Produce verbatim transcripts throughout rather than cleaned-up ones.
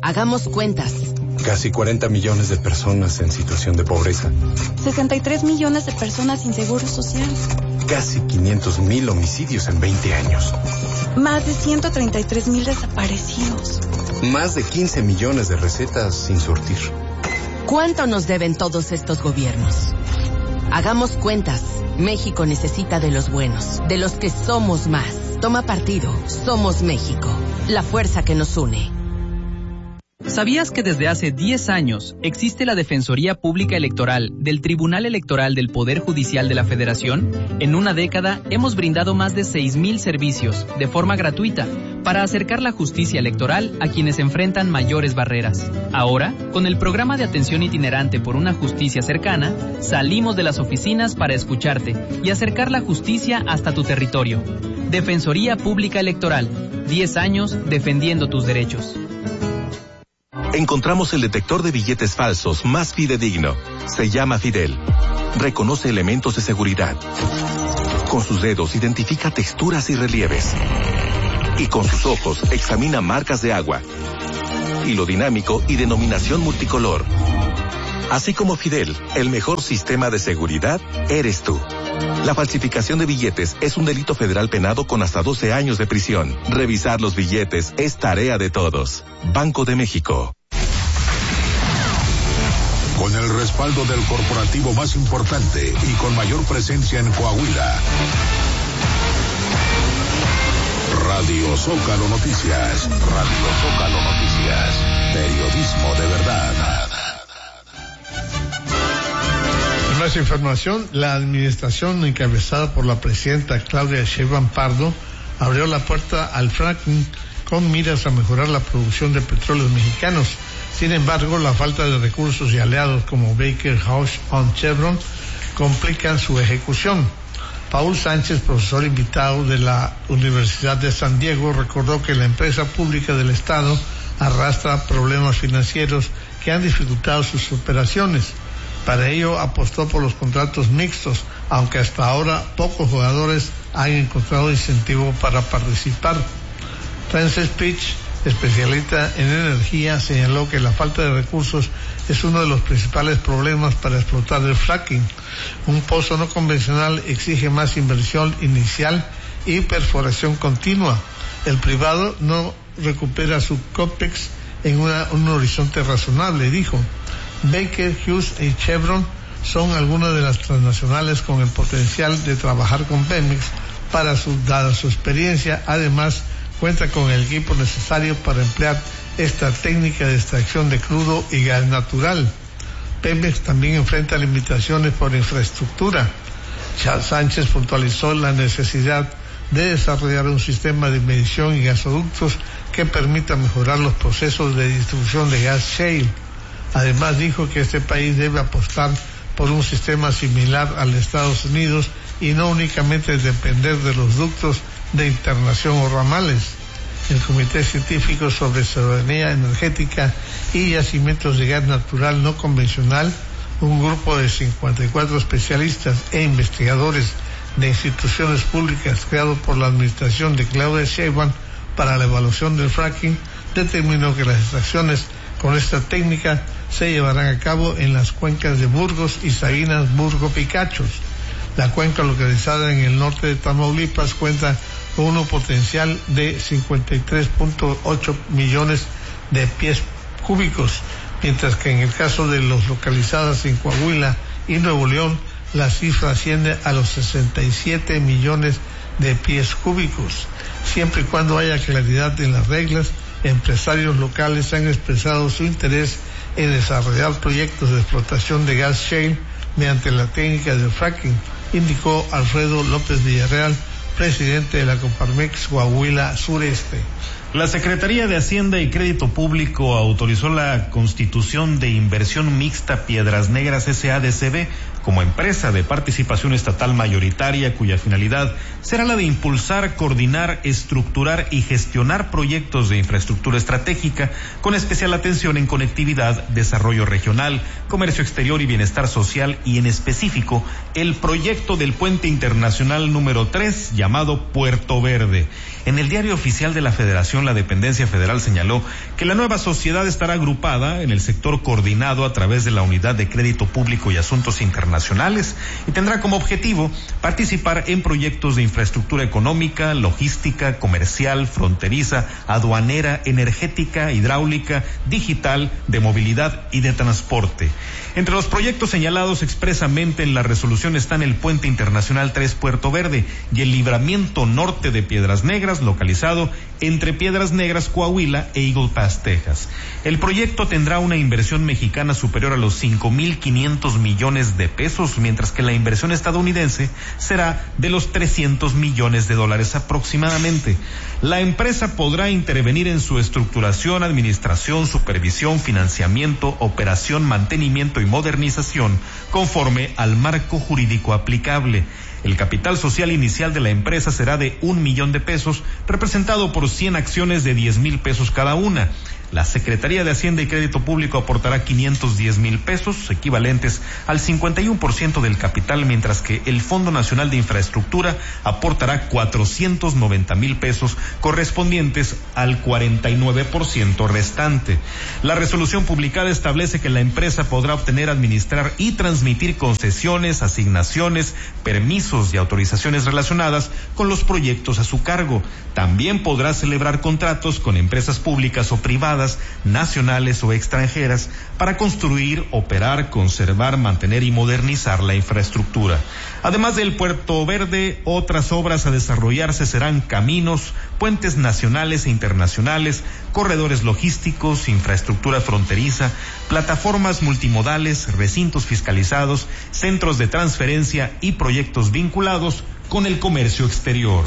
Hagamos cuentas. Casi cuarenta millones de personas en situación de pobreza. sesenta y tres millones de personas sin seguro social. Casi quinientos mil homicidios en veinte años. Más de ciento treinta y tres mil desaparecidos. Más de quince millones de recetas sin surtir. ¿Cuánto nos deben todos estos gobiernos? Hagamos cuentas. México necesita de los buenos, de los que somos más. Toma partido. Somos México. La fuerza que nos une. ¿Sabías que desde hace diez años existe la Defensoría Pública Electoral del Tribunal Electoral del Poder Judicial de la Federación? En una década hemos brindado más de seis mil servicios de forma gratuita para acercar la justicia electoral a quienes enfrentan mayores barreras. Ahora, con el programa de atención itinerante por una justicia cercana, salimos de las oficinas para escucharte y acercar la justicia hasta tu territorio. Defensoría Pública Electoral, diez años defendiendo tus derechos. Encontramos el detector de billetes falsos más fidedigno. Se llama Fidel. Reconoce elementos de seguridad. Con sus dedos identifica texturas y relieves. Y con sus ojos examina marcas de agua, hilo dinámico y denominación multicolor. Así como Fidel, el mejor sistema de seguridad eres tú. La falsificación de billetes es un delito federal penado con hasta doce años de prisión. Revisar los billetes es tarea de todos. Banco de México. Con el respaldo del corporativo más importante y con mayor presencia en Coahuila. Radio Zócalo Noticias. Radio Zócalo Noticias. Periodismo de verdad. En más información, la administración encabezada por la presidenta Claudia Sheinbaum Pardo abrió la puerta al fracking con miras a mejorar la producción de petróleos mexicanos. Sin embargo, la falta de recursos y aliados como Baker Hughes o Chevron complican su ejecución. Paul Sánchez, profesor invitado de la Universidad de San Diego, recordó que la empresa pública del Estado arrastra problemas financieros que han dificultado sus operaciones. Para ello apostó por los contratos mixtos, aunque hasta ahora pocos jugadores han encontrado incentivo para participar. Francis Pitch, especialista en energía, señaló que la falta de recursos es uno de los principales problemas para explotar el fracking. Un pozo no convencional exige más inversión inicial y perforación continua. El privado no recupera su COPEX en una, un horizonte razonable, dijo. Baker, Hughes y Chevron son algunas de las transnacionales con el potencial de trabajar con Pemex para su, dada su experiencia. Además, cuenta con el equipo necesario para emplear esta técnica de extracción de crudo y gas natural. Pemex también enfrenta limitaciones por infraestructura. Charles Sánchez puntualizó la necesidad de desarrollar un sistema de medición y gasoductos que permita mejorar los procesos de distribución de gas shale. Además, dijo que este país debe apostar por un sistema similar al de Estados Unidos y no únicamente depender de los ductos de internación o ramales. El Comité Científico sobre Soberanía Energética y Yacimientos de Gas Natural No Convencional, un grupo de cincuenta y cuatro especialistas e investigadores de instituciones públicas creado por la administración de Claudia Sheinbaum para la evaluación del fracking, determinó que las extracciones con esta técnica se llevarán a cabo en las cuencas de Burgos y Sabinas Burgo-Picachos. La cuenca, localizada en el norte de Tamaulipas, cuenta con un potencial de cincuenta y tres punto ocho millones de pies cúbicos, mientras que en el caso de los localizadas en Coahuila y Nuevo León, la cifra asciende a los sesenta y siete millones de pies cúbicos. Siempre y cuando haya claridad en las reglas, empresarios locales han expresado su interés en desarrollar proyectos de explotación de gas shale mediante la técnica del fracking, indicó Alfredo López Villarreal, presidente de la Coparmex Coahuila Sureste. La Secretaría de Hacienda y Crédito Público autorizó la constitución de Inversión Mixta Piedras Negras S A de C V como empresa de participación estatal mayoritaria, cuya finalidad será la de impulsar, coordinar, estructurar y gestionar proyectos de infraestructura estratégica con especial atención en conectividad, desarrollo regional, comercio exterior y bienestar social, y en específico el proyecto del puente internacional número tres llamado Puerto Verde. En el Diario Oficial de la Federación Administración, la dependencia federal señaló que la nueva sociedad estará agrupada en el sector coordinado a través de la Unidad de Crédito Público y Asuntos Internacionales y tendrá como objetivo participar en proyectos de infraestructura económica, logística, comercial, fronteriza, aduanera, energética, hidráulica, digital, de movilidad y de transporte. Entre los proyectos señalados expresamente en la resolución están el Puente Internacional tres Puerto Verde y el libramiento norte de Piedras Negras, localizado entre Piedras Negras, Coahuila e Eagle Pass, Texas. El proyecto tendrá una inversión mexicana superior a los cinco mil quinientos millones de pesos, mientras que la inversión estadounidense será de los trescientos millones de dólares aproximadamente. La empresa podrá intervenir en su estructuración, administración, supervisión, financiamiento, operación, mantenimiento y modernización conforme al marco jurídico aplicable. El capital social inicial de la empresa será de un millón de pesos, representado por cien acciones de diez mil pesos cada una. La Secretaría de Hacienda y Crédito Público aportará quinientos diez mil pesos, equivalentes al cincuenta y uno por ciento del capital, mientras que el Fondo Nacional de Infraestructura aportará cuatrocientos noventa mil pesos, correspondientes al cuarenta y nueve por ciento restante. La resolución publicada establece que la empresa podrá obtener, administrar y transmitir concesiones, asignaciones, permisos y autorizaciones relacionadas con los proyectos a su cargo. También podrá celebrar contratos con empresas públicas o privadas, nacionales o extranjeras, para construir, operar, conservar, mantener y modernizar la infraestructura. Además del Puerto Verde, otras obras a desarrollarse serán caminos, puentes nacionales e internacionales, corredores logísticos, infraestructura fronteriza, plataformas multimodales, recintos fiscalizados, centros de transferencia y proyectos vinculados con el comercio exterior.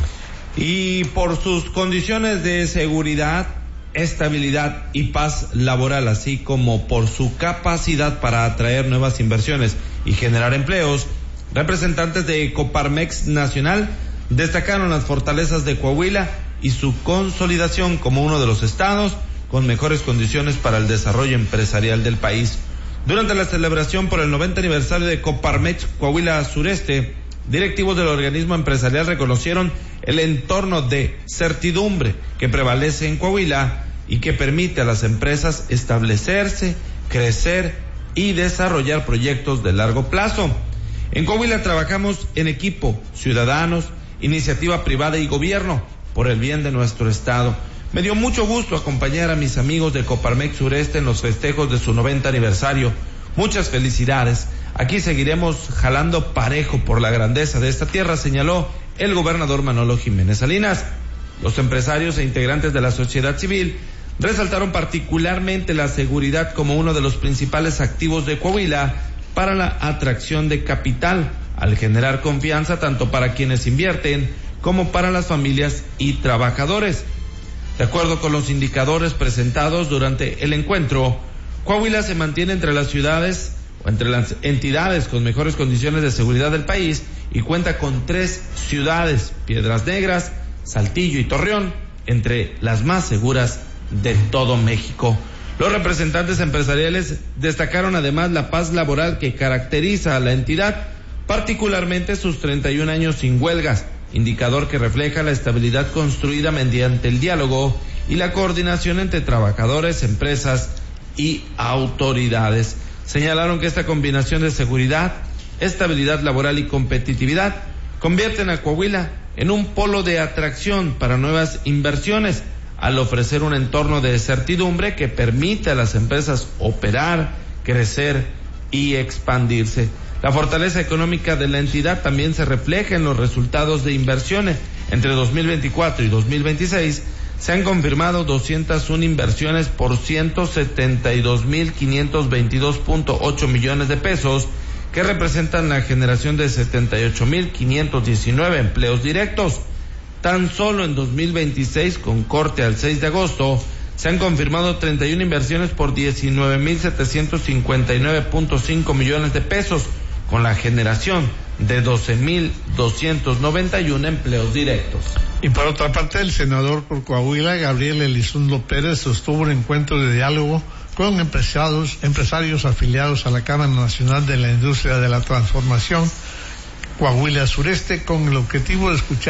Y por sus condiciones de seguridad, estabilidad y paz laboral, así como por su capacidad para atraer nuevas inversiones y generar empleos, representantes de Coparmex Nacional destacaron las fortalezas de Coahuila y su consolidación como uno de los estados con mejores condiciones para el desarrollo empresarial del país. Durante la celebración por el noventa aniversario de Coparmex Coahuila Sureste, directivos del organismo empresarial reconocieron el entorno de certidumbre que prevalece en Coahuila y que permite a las empresas establecerse, crecer y desarrollar proyectos de largo plazo. En Coahuila trabajamos en equipo, ciudadanos, iniciativa privada y gobierno, por el bien de nuestro estado. Me dio mucho gusto acompañar a mis amigos de Coparmex Sureste en los festejos de su noventa aniversario. Muchas felicidades. Aquí seguiremos jalando parejo por la grandeza de esta tierra, señaló el gobernador Manolo Jiménez Salinas. Los empresarios e integrantes de la sociedad civil resaltaron particularmente la seguridad como uno de los principales activos de Coahuila para la atracción de capital, al generar confianza tanto para quienes invierten como para las familias y trabajadores. De acuerdo con los indicadores presentados durante el encuentro, Coahuila se mantiene entre las ciudades o entre las entidades con mejores condiciones de seguridad del país y cuenta con tres ciudades, Piedras Negras, Saltillo y Torreón, entre las más seguras de todo México. Los representantes empresariales destacaron además la paz laboral que caracteriza a la entidad, particularmente sus treinta y un años sin huelgas, indicador que refleja la estabilidad construida mediante el diálogo y la coordinación entre trabajadores, empresas y autoridades. Señalaron que esta combinación de seguridad, estabilidad laboral y competitividad convierten a Coahuila en un polo de atracción para nuevas inversiones, al ofrecer un entorno de certidumbre que permite a las empresas operar, crecer y expandirse. La fortaleza económica de la entidad también se refleja en los resultados de inversiones. Entre dos mil veinticuatro y dos mil veintiséis se han confirmado doscientas una inversiones por ciento setenta y dos mil quinientos veintidós punto ocho millones de pesos, que representan la generación de setenta y ocho mil quinientos diecinueve empleos directos. Tan solo en dos mil veintiséis, con corte al seis de agosto, se han confirmado treinta y una inversiones por diecinueve mil setecientos cincuenta y nueve punto cinco millones de pesos, con la generación de doce mil doscientos noventa y uno empleos directos. Y por otra parte, el senador por Coahuila, Gabriel Elizondo Pérez, sostuvo un encuentro de diálogo con empresarios, empresarios afiliados a la Cámara Nacional de la Industria de la Transformación Coahuila Sureste, con el objetivo de escuchar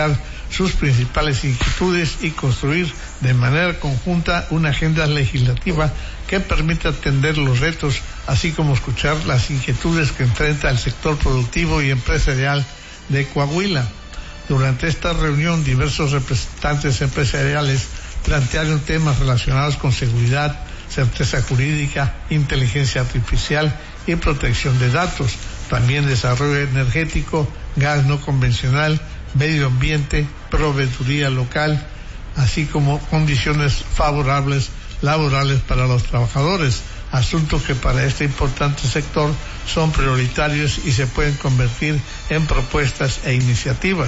sus principales inquietudes y construir de manera conjunta una agenda legislativa que permita atender los retos, así como escuchar las inquietudes que enfrenta el sector productivo y empresarial de Coahuila. Durante esta reunión, diversos representantes empresariales plantearon temas relacionados con seguridad, certeza jurídica, inteligencia artificial y protección de datos, también desarrollo energético, gas no convencional, medio ambiente, proveeduría local, así como condiciones favorables laborales para los trabajadores, asuntos que para este importante sector son prioritarios y se pueden convertir en propuestas e iniciativas.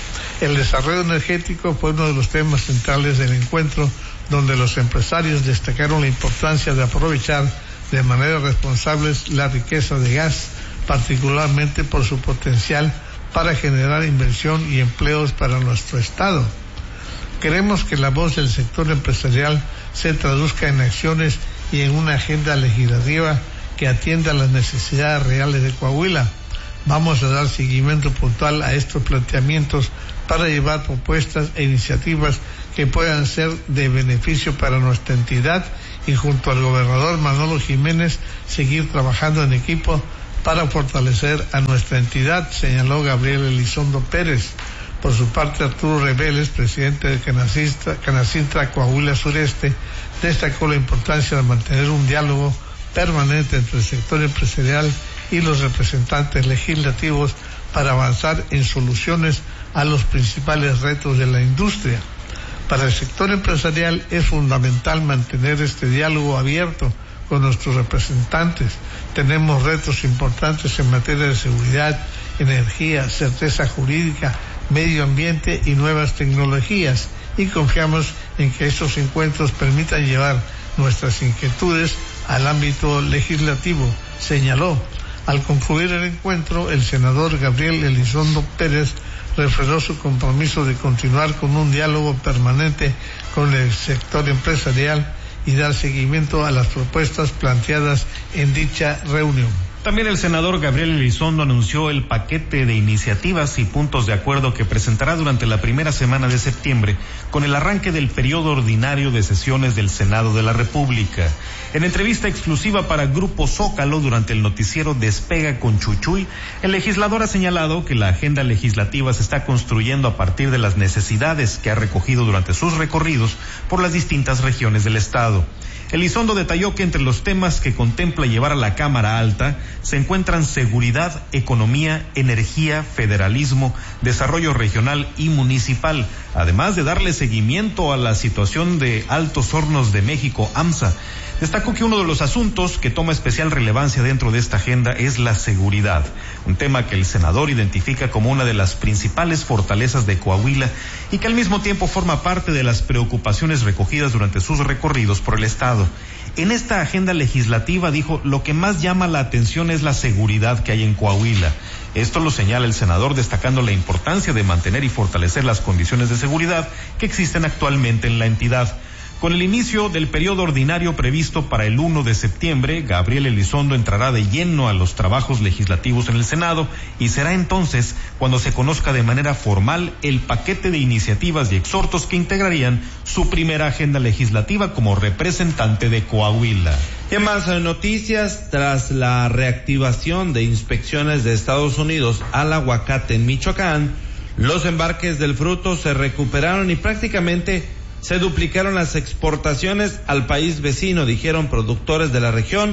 El desarrollo energético fue uno de los temas centrales del encuentro, donde los empresarios destacaron la importancia de aprovechar de manera responsable la riqueza de gas, particularmente por su potencial para generar inversión y empleos para nuestro Estado. Queremos que la voz del sector empresarial se traduzca en acciones y en una agenda legislativa que atienda las necesidades reales de Coahuila. Vamos a dar seguimiento puntual a estos planteamientos para llevar propuestas e iniciativas que puedan ser de beneficio para nuestra entidad y junto al gobernador Manolo Jiménez seguir trabajando en equipo para fortalecer a nuestra entidad, señaló Gabriel Elizondo Pérez. Por su parte, Arturo Reveles, presidente de Canacintra, Canacintra Coahuila Sureste, destacó la importancia de mantener un diálogo permanente entre el sector empresarial y los representantes legislativos para avanzar en soluciones a los principales retos de la industria. Para el sector empresarial es fundamental mantener este diálogo abierto con nuestros representantes. Tenemos retos importantes en materia de seguridad, energía, certeza jurídica, medio ambiente y nuevas tecnologías, y confiamos en que estos encuentros permitan llevar nuestras inquietudes al ámbito legislativo, señaló. Al concluir el encuentro, el senador Gabriel Elizondo Pérez refrendó su compromiso de continuar con un diálogo permanente con el sector empresarial y dar seguimiento a las propuestas planteadas en dicha reunión. También el senador Gabriel Elizondo anunció el paquete de iniciativas y puntos de acuerdo que presentará durante la primera semana de septiembre con el arranque del periodo ordinario de sesiones del Senado de la República. En entrevista exclusiva para Grupo Zócalo durante el noticiero Despega con Chuchuy, el legislador ha señalado que la agenda legislativa se está construyendo a partir de las necesidades que ha recogido durante sus recorridos por las distintas regiones del estado. Elizondo detalló que entre los temas que contempla llevar a la Cámara Alta se encuentran seguridad, economía, energía, federalismo, desarrollo regional y municipal, además de darle seguimiento a la situación de Altos Hornos de México, AMSA. Destacó que uno de los asuntos que toma especial relevancia dentro de esta agenda es la seguridad, un tema que el senador identifica como una de las principales fortalezas de Coahuila y que al mismo tiempo forma parte de las preocupaciones recogidas durante sus recorridos por el estado. En esta agenda legislativa, dijo, lo que más llama la atención es la seguridad que hay en Coahuila. Esto lo señala el senador, destacando la importancia de mantener y fortalecer las condiciones de seguridad que existen actualmente en la entidad. Con el inicio del periodo ordinario previsto para el primero de septiembre, Gabriel Elizondo entrará de lleno a los trabajos legislativos en el Senado y será entonces cuando se conozca de manera formal el paquete de iniciativas y exhortos que integrarían su primera agenda legislativa como representante de Coahuila. ¿Qué más noticias? Tras la reactivación de inspecciones de Estados Unidos al aguacate en Michoacán, los embarques del fruto se recuperaron y prácticamente se duplicaron las exportaciones al país vecino, dijeron productores de la región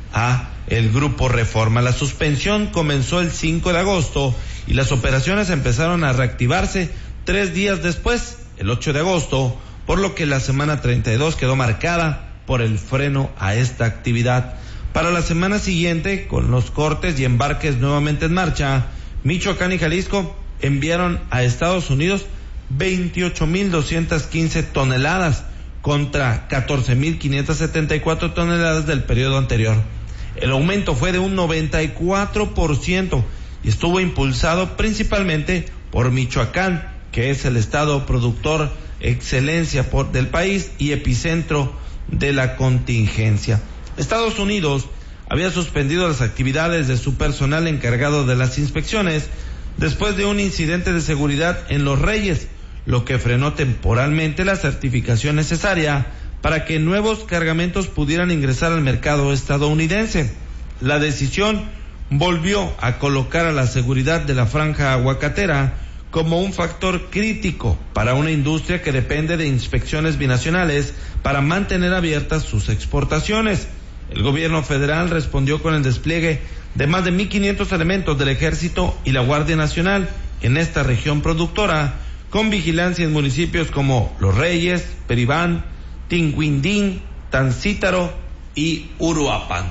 a el Grupo Reforma. La suspensión comenzó el cinco de agosto y las operaciones empezaron a reactivarse tres días después, el ocho de agosto, por lo que la semana treinta y dos quedó marcada por el freno a esta actividad. Para la semana siguiente, con los cortes y embarques nuevamente en marcha, Michoacán y Jalisco enviaron a Estados Unidos veintiocho mil doscientas quince toneladas contra catorce mil quinientas setenta y cuatro toneladas del periodo anterior. El aumento fue de un noventa y cuatro por ciento y estuvo impulsado principalmente por Michoacán, que es el estado productor excelencia por, del país y epicentro de la contingencia. Estados Unidos había suspendido las actividades de su personal encargado de las inspecciones después de un incidente de seguridad en Los Reyes, lo que frenó temporalmente la certificación necesaria para que nuevos cargamentos pudieran ingresar al mercado estadounidense. La decisión volvió a colocar a la seguridad de la franja aguacatera como un factor crítico para una industria que depende de inspecciones binacionales para mantener abiertas sus exportaciones. El gobierno federal respondió con el despliegue de más de mil quinientos elementos del Ejército y la Guardia Nacional en esta región productora, con vigilancia en municipios como Los Reyes, Peribán, Tinguindín, Tancítaro y Uruapan.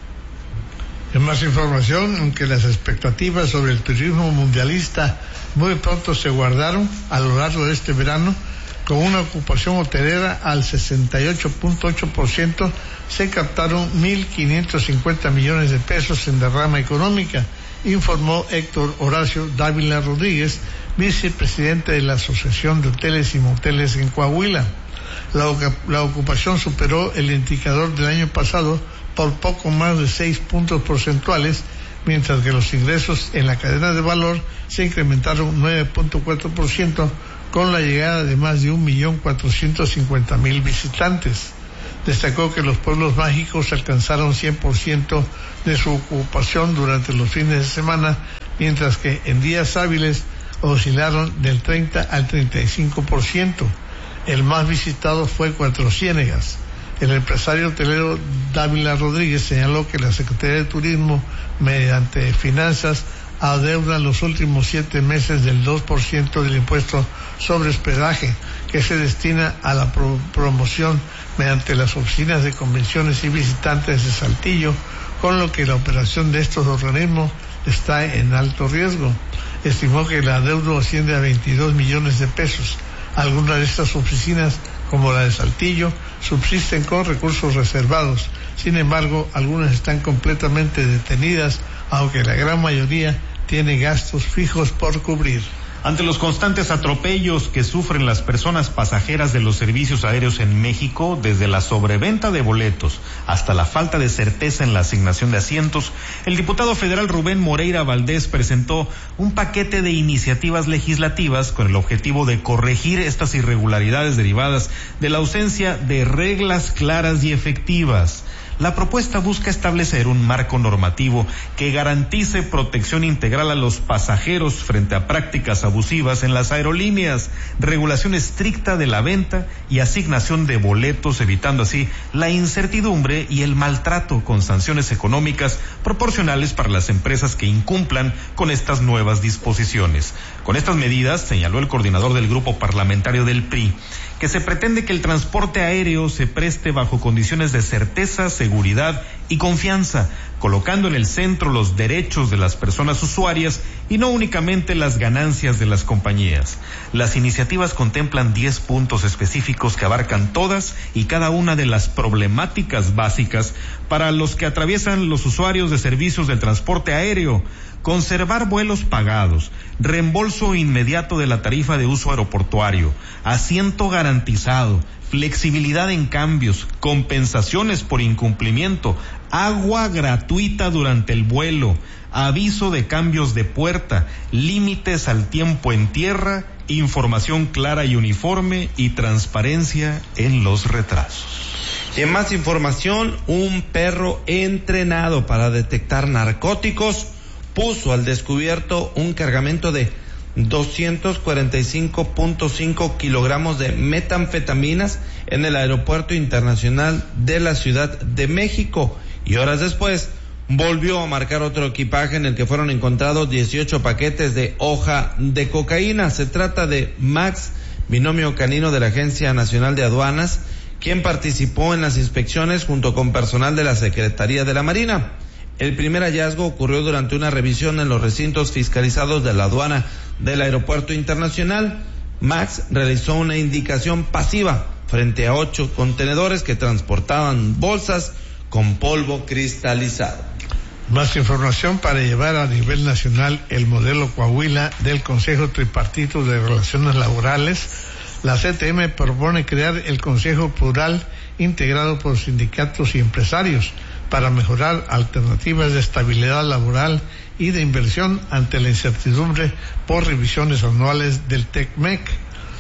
En más información, aunque las expectativas sobre el turismo mundialista muy pronto se guardaron a lo largo de este verano, con una ocupación hotelera al sesenta y ocho punto ocho por ciento, se captaron mil quinientos cincuenta millones de pesos en derrama económica, informó Héctor Horacio Dávila Rodríguez, vicepresidente de la Asociación de Hoteles y Moteles en Coahuila. La, la ocupación superó el indicador del año pasado por poco más de seis puntos porcentuales, mientras que los ingresos en la cadena de valor se incrementaron nueve punto cuatro por ciento con la llegada de más de un millón cuatrocientos cincuenta mil visitantes. Destacó que los pueblos mágicos alcanzaron cien por ciento de su ocupación durante los fines de semana, mientras que en días hábiles oscilaron del treinta al treinta y cinco por ciento. El más visitado fue Cuatro Ciénegas. El empresario hotelero Dávila Rodríguez señaló que la Secretaría de Turismo, mediante finanzas, adeuda los últimos siete meses del dos por ciento del impuesto sobre hospedaje que se destina a la pro promoción mediante las oficinas de convenciones y visitantes de Saltillo, con lo que la operación de estos organismos está en alto riesgo. Estimó que el adeudo asciende a veintidós millones de pesos. Algunas de estas oficinas, como la de Saltillo, subsisten con recursos reservados. Sin embargo, algunas están completamente detenidas, aunque la gran mayoría tiene gastos fijos por cubrir. Ante los constantes atropellos que sufren las personas pasajeras de los servicios aéreos en México, desde la sobreventa de boletos hasta la falta de certeza en la asignación de asientos, el diputado federal Rubén Moreira Valdés presentó un paquete de iniciativas legislativas con el objetivo de corregir estas irregularidades derivadas de la ausencia de reglas claras y efectivas. La propuesta busca establecer un marco normativo que garantice protección integral a los pasajeros frente a prácticas abusivas en las aerolíneas, regulación estricta de la venta y asignación de boletos, evitando así la incertidumbre y el maltrato, con sanciones económicas proporcionales para las empresas que incumplan con estas nuevas disposiciones. Con estas medidas, señaló el coordinador del grupo parlamentario del P R I, que se pretende que el transporte aéreo se preste bajo condiciones de certeza, seguridad y confianza, colocando en el centro los derechos de las personas usuarias y no únicamente las ganancias de las compañías. Las iniciativas contemplan diez puntos específicos que abarcan todas y cada una de las problemáticas básicas para los que atraviesan los usuarios de servicios del transporte aéreo: conservar vuelos pagados, reembolso inmediato de la tarifa de uso aeroportuario, asiento garantizado, flexibilidad en cambios, compensaciones por incumplimiento, agua gratuita durante el vuelo, aviso de cambios de puerta, límites al tiempo en tierra, información clara y uniforme y transparencia en los retrasos. Y en más información, un perro entrenado para detectar narcóticos puso al descubierto un cargamento de doscientos cuarenta y cinco punto cinco kilogramos de metanfetaminas en el Aeropuerto Internacional de la Ciudad de México, y horas después volvió a marcar otro equipaje en el que fueron encontrados dieciocho paquetes de hoja de cocaína. Se trata de Max, binomio canino de la Agencia Nacional de Aduanas, quien participó en las inspecciones junto con personal de la Secretaría de la Marina. El primer hallazgo ocurrió durante una revisión en los recintos fiscalizados de la aduana del Aeropuerto Internacional. Max realizó una indicación pasiva frente a ocho contenedores que transportaban bolsas con polvo cristalizado. Más información para llevar a nivel nacional el modelo Coahuila del Consejo Tripartito de Relaciones Laborales. La C T M propone crear el Consejo Plural integrado por sindicatos y empresarios para mejorar alternativas de estabilidad laboral y de inversión ante la incertidumbre por revisiones anuales del TECMEC.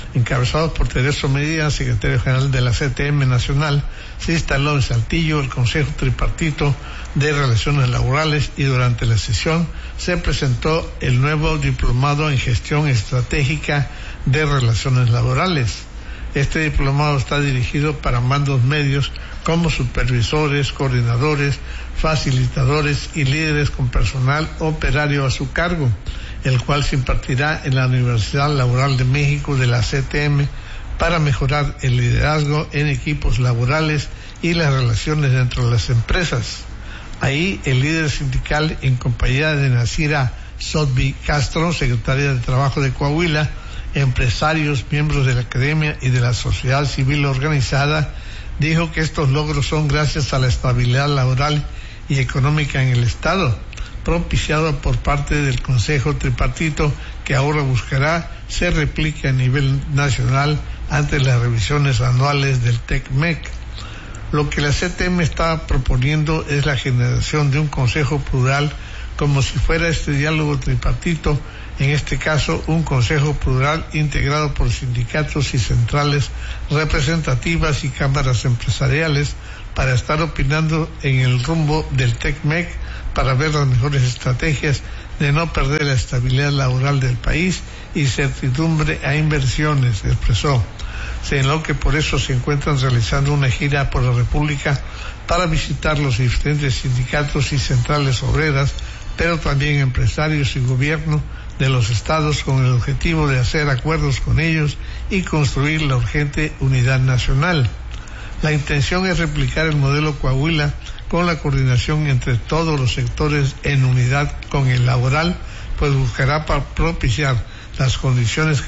encabezados por Tereso Medina, secretario general de la C T M Nacional, se instaló en Saltillo el Consejo Tripartito de Relaciones Laborales y durante la sesión se presentó el nuevo diplomado en Gestión Estratégica de Relaciones Laborales. Este diplomado está dirigido para mandos medios como supervisores, coordinadores, facilitadores y líderes con personal operario a su cargo, el cual se impartirá en la Universidad Laboral de México de la C T M para mejorar el liderazgo en equipos laborales y las relaciones entre las empresas. Ahí el líder sindical, en compañía de Nacira Sotbi Castro, secretaria de Trabajo de Coahuila, empresarios, miembros de la academia y de la sociedad civil organizada, dijo que estos logros son gracias a la estabilidad laboral y económica en el Estado, propiciado por parte del Consejo Tripartito, que ahora buscará se replique a nivel nacional ante las revisiones anuales del TECMEC. Lo que la C T M está proponiendo es la generación de un consejo plural, como si fuera este diálogo tripartito, en este caso un consejo plural integrado por sindicatos y centrales representativas y cámaras empresariales, para estar opinando en el rumbo del TECMEC, para ver las mejores estrategias de no perder la estabilidad laboral del país y certidumbre a inversiones, expresó. Señaló que por eso se encuentran realizando una gira por la República para visitar los diferentes sindicatos y centrales obreras, pero también empresarios y gobierno de los estados, con el objetivo de hacer acuerdos con ellos y construir la urgente unidad nacional. La intención es replicar el modelo Coahuila con la coordinación entre todos los sectores en unidad con el laboral, pues buscará propiciar las condiciones